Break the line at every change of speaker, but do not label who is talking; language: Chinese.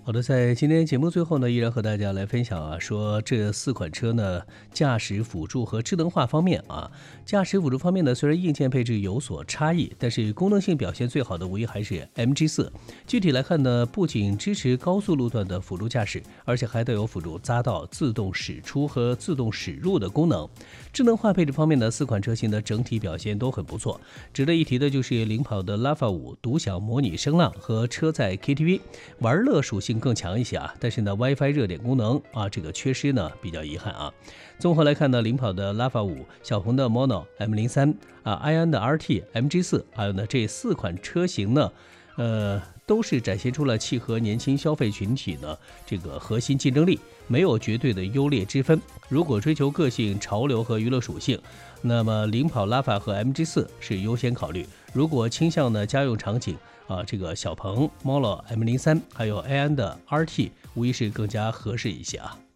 好的，在今天节目最后呢，依然和大家来分享说这四款车呢，驾驶辅助和智能化方面驾驶辅助方面呢，虽然硬件配置有所差异，但是功能性表现最好的无疑还是 MG4。具体来看呢，不仅支持高速路段的辅助驾驶，而且还带有辅助匝道自动驶出和自动驶入的功能。智能化配置方面呢，四款车型的整体表现都很不错。值得一提的就是领跑的 LAVA5独享模拟声浪和车载 KTV， 玩乐属性更强一些但是呢 WiFi 热点功能这个缺失呢比较遗憾综合来看呢，领跑的 LAVA5、小鹏的 Mono M03、埃安的 RT、MG4， 还有呢这四款车型呢，都是展现出了契合年轻消费群体的这个核心竞争力，没有绝对的优劣之分。如果追求个性、潮流和娱乐属性，那么领跑 LAVA 和 MG4 是优先考虑。如果倾向呢家用场景这个小鹏 Mono M03 还有埃安的 RT 无疑是更加合适一些